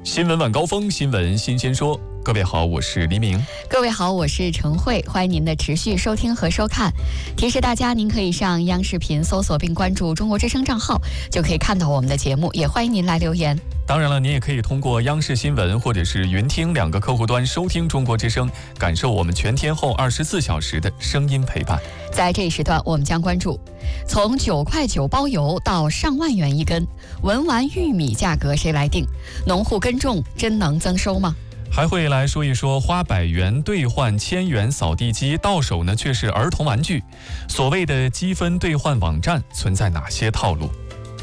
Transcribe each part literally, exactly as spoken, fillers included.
新闻晚高峰，新闻新鲜说。各位好，我是黎明。 各位好，我是陈慧，欢迎您的持续收听和收看。提示大家，您可以上央视频搜索并关注中国之声账号，就可以看到我们的节目，也欢迎您来留言。 当然了，您也可以通过央视新闻或者是云听两个客户端收听中国之声，感受我们全天候二十四小时的声音陪伴。 在这一时段，我们将关注从九块九包邮到上万元一根，文玩玉米价格谁来定？农户耕种真能增收吗？ 还会来说一说花百元兑换千元扫地机，到手呢却是儿童玩具。所谓的积分兑换网站存在哪些套路？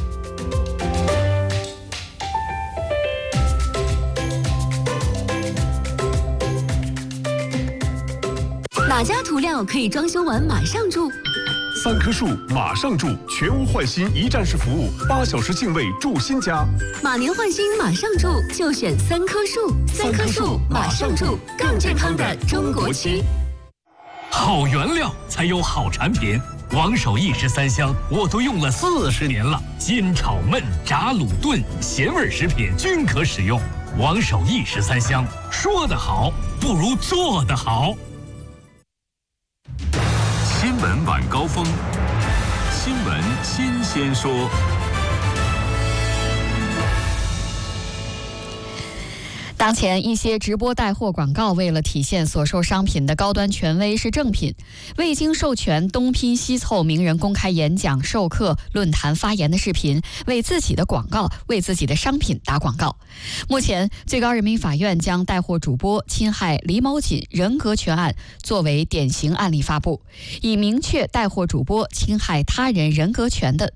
哪家涂料可以装修完马上住？ 三棵树马上住，全屋换新一站式服务，八小时净位住新家。 马年换新马上住，就选三棵树。三棵树马上住，更健康的中国漆。 好原料才有好产品，王守义十三香我都用了四十年了，煎炒焖炸卤炖咸味食品均可使用。王守义十三香，说得好不如做得好。 新闻晚高峰，新闻新鲜说。 当前一些直播带货广告为了体现所售商品的高端权威是正品，未经授权东拼西凑名人公开演讲、授课、论坛发言的视频，为自己的广告、为自己的商品打广告。目前，最高人民法院将带货主播侵害李某锦人格权案作为典型案例发布，以明确带货主播侵害他人人格权的